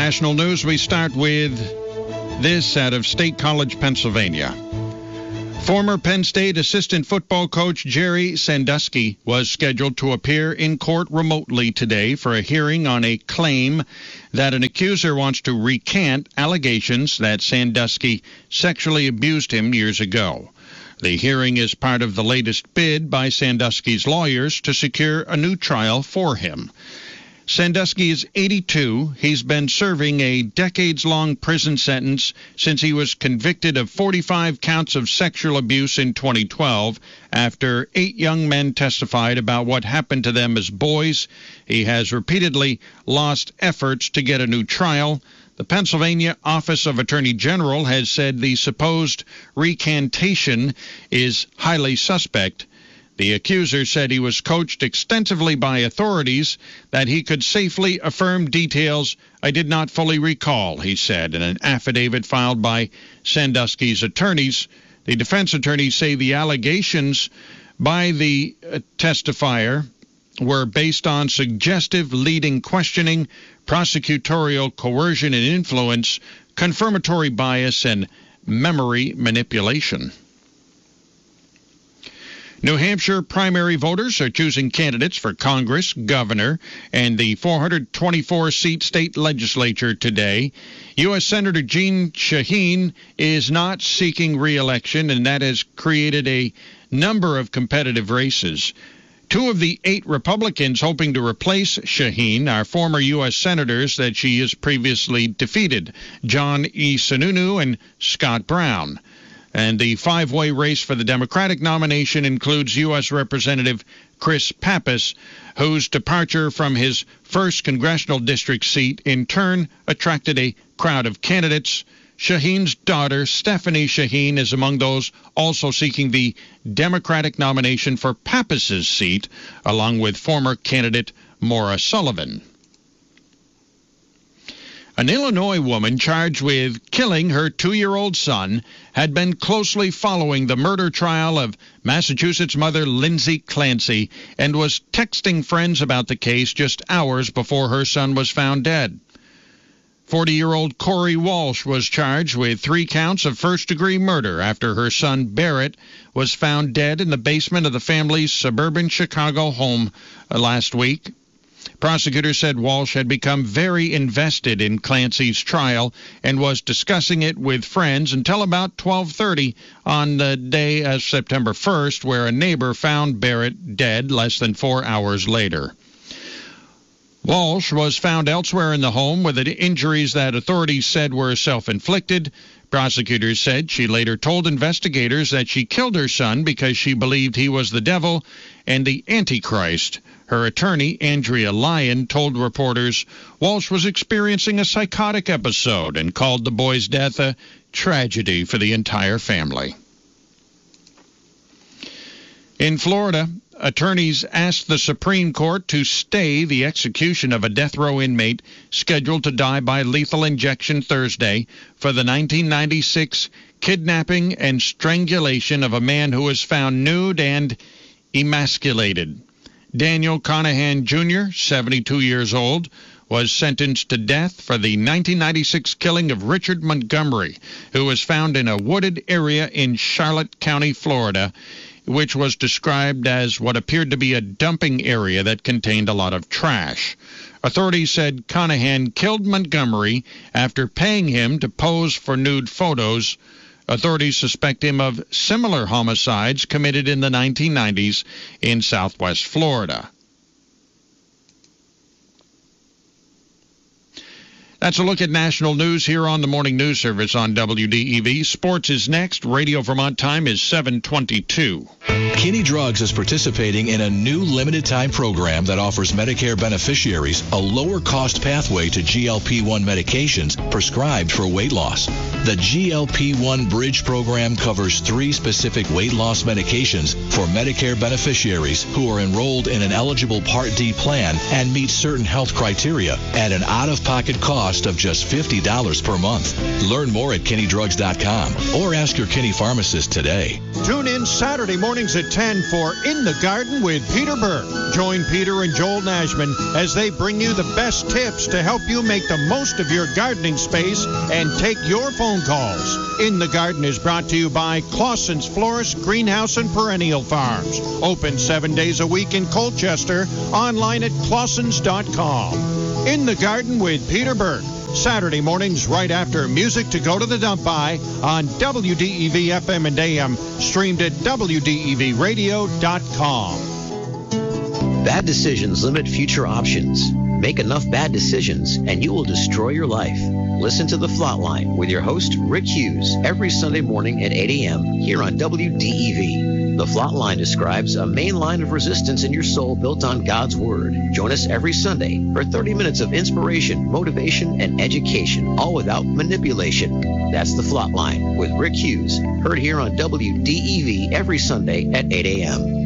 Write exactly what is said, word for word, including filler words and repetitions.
national news, we start with this out of State College, Pennsylvania. Former Penn State assistant football coach Jerry Sandusky was scheduled to appear in court remotely today for a hearing on a claim that an accuser wants to recant allegations that Sandusky sexually abused him years ago. The hearing is part of the latest bid by Sandusky's lawyers to secure a new trial for him. Sandusky is eighty-two. He's been serving a decades-long prison sentence since he was convicted of forty-five counts of sexual abuse in twenty twelve after eight young men testified about what happened to them as boys. He has repeatedly lost efforts to get a new trial. The Pennsylvania Office of Attorney General has said the supposed recantation is highly suspect. The accuser said he was coached extensively by authorities, that he could safely affirm details I did not fully recall, he said in an affidavit filed by Sandusky's attorneys. The defense attorneys say the allegations by the uh, testifier were based on suggestive leading questioning, prosecutorial coercion and influence, confirmatory bias, and memory manipulation. New Hampshire primary voters are choosing candidates for Congress, governor, and the four hundred twenty-four seat state legislature today. U S. Senator Jeanne Shaheen is not seeking re-election, and that has created a number of competitive races. Two of the eight Republicans hoping to replace Shaheen are former U S senators that she has previously defeated, John E. Sununu and Scott Brown. And the five-way race for the Democratic nomination includes U S. Representative Chris Pappas, whose departure from his first congressional district seat in turn attracted a crowd of candidates. Shaheen's daughter, Stephanie Shaheen, is among those also seeking the Democratic nomination for Pappas's seat, along with former candidate Maura Sullivan. An Illinois woman charged with killing her two-year-old son had been closely following the murder trial of Massachusetts mother Lindsay Clancy and was texting friends about the case just hours before her son was found dead. forty-year-old Corey Walsh was charged with three counts of first-degree murder after her son Barrett was found dead in the basement of the family's suburban Chicago home last week. Prosecutors said Walsh had become very invested in Clancy's trial and was discussing it with friends until about twelve thirty on the day of September first, where a neighbor found Barrett dead less than four hours later. Walsh was found elsewhere in the home with injuries that authorities said were self-inflicted. Prosecutors said she later told investigators that she killed her son because she believed he was the devil and the Antichrist. Her attorney, Andrea Lyon, told reporters Walsh was experiencing a psychotic episode and called the boy's death a tragedy for the entire family. In Florida, attorneys asked the Supreme Court to stay the execution of a death row inmate scheduled to die by lethal injection Thursday for the nineteen ninety-six kidnapping and strangulation of a man who was found nude and emasculated. Daniel Conahan Junior, seventy-two years old, was sentenced to death for the nineteen ninety-six killing of Richard Montgomery, who was found in a wooded area in Charlotte County, Florida, which was described as what appeared to be a dumping area that contained a lot of trash. Authorities said Conahan killed Montgomery after paying him to pose for nude photos. Authorities suspect him of similar homicides committed in the nineteen nineties in southwest Florida. That's a look at national news here on the Morning News Service on W D E V. Sports is next. Radio Vermont time is seven twenty-two. Kinney Drugs is participating in a new limited-time program that offers Medicare beneficiaries a lower-cost pathway to G L P one medications prescribed for weight loss. The G L P one Bridge program covers three specific weight loss medications for Medicare beneficiaries who are enrolled in an eligible Part D plan and meet certain health criteria at an out-of-pocket cost cost of just fifty dollars per month. Learn more at kinney drugs dot com or ask your Kinney pharmacist today. Tune in Saturday mornings at ten for In the Garden with Peter Burke. Join Peter and Joel Nashman as they bring you the best tips to help you make the most of your gardening space and take your phone calls. In the Garden is brought to you by Clausen's Florist, Greenhouse, and Perennial Farms. Open seven days a week in Colchester. Online at clausens dot com. In the Garden with Peter Burke. Saturday mornings right after Music to Go to the Dump By on W D E V F M and A M. Streamed at W D E V radio dot com. Bad decisions limit future options. Make enough bad decisions and you will destroy your life. Listen to The Flatline with your host, Rick Hughes, every Sunday morning at eight a.m. here on W D E V. The Flatline describes a main line of resistance in your soul built on God's Word. Join us every Sunday for thirty minutes of inspiration, motivation, and education, all without manipulation. That's The Flatline with Rick Hughes, heard here on W D E V every Sunday at eight a.m.